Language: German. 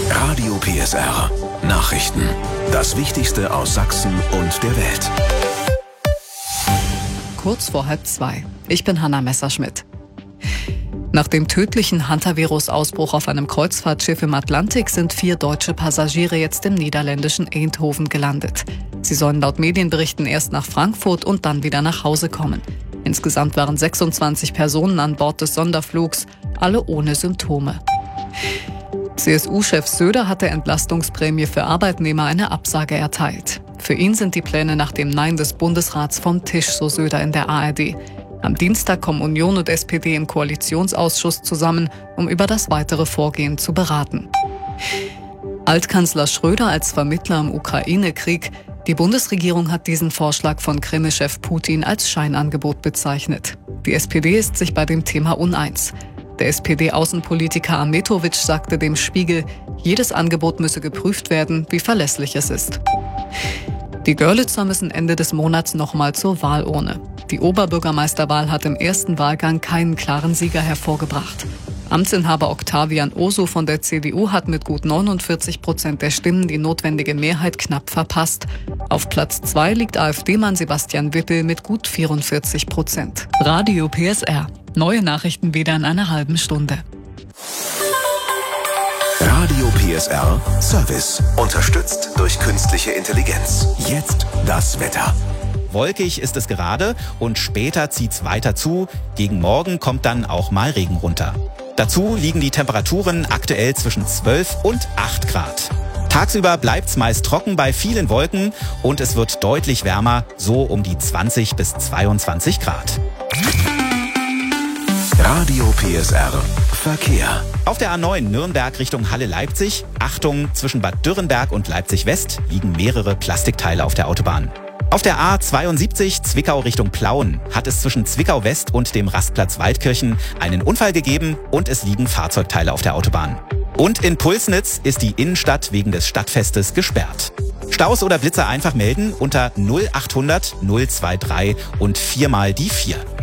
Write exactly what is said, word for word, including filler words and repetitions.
Radio P S R. Nachrichten. Das Wichtigste aus Sachsen und der Welt. Kurz vor halb zwei. Ich bin Hanna Messerschmidt. Nach dem tödlichen Hantavirus-Ausbruch auf einem Kreuzfahrtschiff im Atlantik sind vier deutsche Passagiere jetzt im niederländischen Eindhoven gelandet. Sie sollen laut Medienberichten erst nach Frankfurt und dann wieder nach Hause kommen. Insgesamt waren sechsundzwanzig Personen an Bord des Sonderflugs, alle ohne Symptome. C S U-Chef Söder hat der Entlastungsprämie für Arbeitnehmer eine Absage erteilt. Für ihn sind die Pläne nach dem Nein des Bundesrats vom Tisch, so Söder in der A R D. Am Dienstag kommen Union und S P D im Koalitionsausschuss zusammen, um über das weitere Vorgehen zu beraten. Altkanzler Schröder als Vermittler im Ukraine-Krieg. Die Bundesregierung hat diesen Vorschlag von Kreml-Chef Putin als Scheinangebot bezeichnet. Die S P D ist sich bei dem Thema uneins. Der S P D-Außenpolitiker Ahmetovic sagte dem Spiegel, jedes Angebot müsse geprüft werden, wie verlässlich es ist. Die Görlitzer müssen Ende des Monats nochmal zur Wahlurne. Die Oberbürgermeisterwahl hat im ersten Wahlgang keinen klaren Sieger hervorgebracht. Amtsinhaber Octavian Oso von der C D U hat mit gut neunundvierzig Prozent der Stimmen die notwendige Mehrheit knapp verpasst. Auf Platz zwei liegt AfD-Mann Sebastian Wippel mit gut vierundvierzig Prozent. Radio P S R. Neue Nachrichten wieder in einer halben Stunde. Radio P S R Service. Unterstützt durch künstliche Intelligenz. Jetzt das Wetter. Wolkig ist es gerade und später zieht's weiter zu. Gegen Morgen kommt dann auch mal Regen runter. Dazu liegen die Temperaturen aktuell zwischen zwölf und acht Grad. Tagsüber bleibt's meist trocken bei vielen Wolken und es wird deutlich wärmer, so um die zwanzig bis zweiundzwanzig Grad. Radio P S R Verkehr. Auf der A neun Nürnberg Richtung Halle-Leipzig. Achtung, zwischen Bad Dürrenberg und Leipzig-West liegen mehrere Plastikteile auf der Autobahn. Auf der A zweiundsiebzig Zwickau Richtung Plauen hat es zwischen Zwickau West und dem Rastplatz Waldkirchen einen Unfall gegeben und es liegen Fahrzeugteile auf der Autobahn. Und in Pulsnitz ist die Innenstadt wegen des Stadtfestes gesperrt. Staus oder Blitzer einfach melden unter null achthundert null drei drei und viermal die vier.